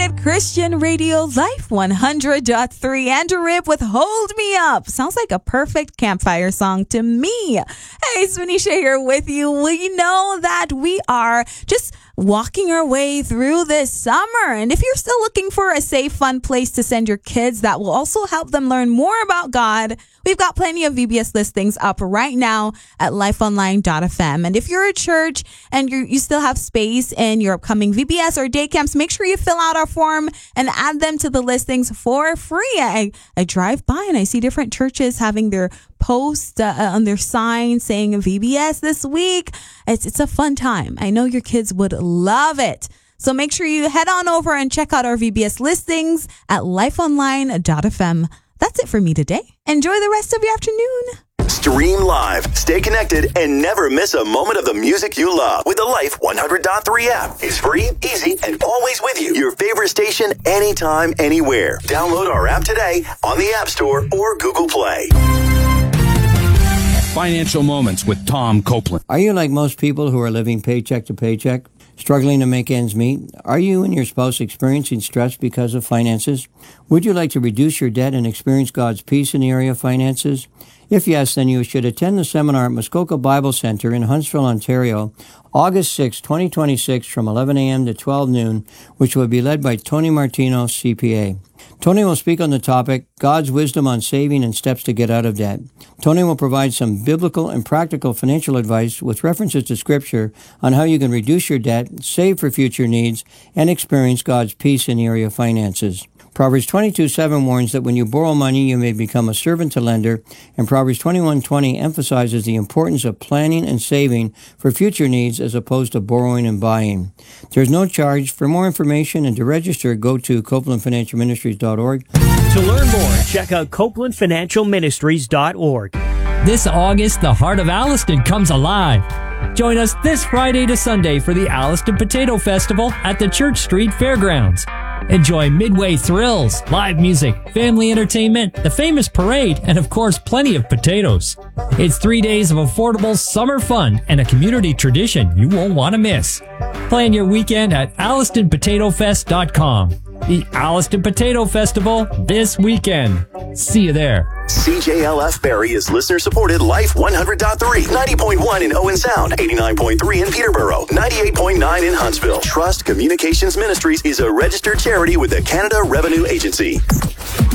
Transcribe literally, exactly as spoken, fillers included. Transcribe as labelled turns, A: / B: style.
A: it, Christian Radio Life one hundred point three. Andrew Rip with Hold Me Up. Sounds like a perfect campfire song to me. Hey, it's Manisha here with you. We know that we are just walking our way through this summer. And if you're still looking for a safe, fun place to send your kids that will also help them learn more about God, we've got plenty of V B S listings up right now at life online dot f m. And if you're a church and you you still have space in your upcoming V B S or day camps, make sure you fill out our form and add them to the listings for free. I, I drive by and I see different churches having their posts uh, on their signs saying V B S this week. It's, it's a fun time. I know your kids would love it. So make sure you head on over and check out our V B S listings at life online dot f m. That's it for me today. Enjoy the rest of your afternoon.
B: Stream live, stay connected, and never miss a moment of the music you love with the Life one hundred point three app. It's free, easy, and always with you. Your favorite station, anytime, anywhere. Download our app today on the App Store or Google Play.
C: Financial Moments with Tom Copeland.
D: Are you like most people who are living paycheck to paycheck, struggling to make ends meet? Are you and your spouse experiencing stress because of finances? Would you like to reduce your debt and experience God's peace in the area of finances? If yes, then you should attend the seminar at Muskoka Bible Center in Huntsville, Ontario, August sixth, twenty twenty-six, from eleven a.m. to twelve noon, which will be led by Tony Martino, C P A. Tony will speak on the topic, God's Wisdom on Saving and Steps to Get Out of Debt. Tony will provide some biblical and practical financial advice with references to Scripture on how you can reduce your debt, save for future needs, and experience God's peace in the area of finances. Proverbs twenty-two seven warns that when you borrow money, you may become a servant to lender, and Proverbs twenty-one twenty emphasizes the importance of planning and saving for future needs as opposed to borrowing and buying. There's no charge. For more information and to register, go to copeland financial ministries dot org.
E: To learn more, check out copeland financial ministries dot org.
F: This August, the heart of Alliston comes alive. Join us this Friday to Sunday for the Alliston Potato Festival at the Church Street Fairgrounds. Enjoy Midway thrills, live music, family entertainment, the famous parade, and of course, plenty of potatoes. It's three days of affordable summer fun and a community tradition you won't want to miss. Plan your weekend at alliston potato fest dot com. The Alliston Potato Festival this weekend. See you there.
B: C J L F Barrie is listener-supported Life one hundred point three, ninety point one in Owen Sound, eighty-nine point three in Peterborough, ninety-eight point nine in Huntsville. Trust Communications Ministries is a registered charity with the Canada Revenue Agency.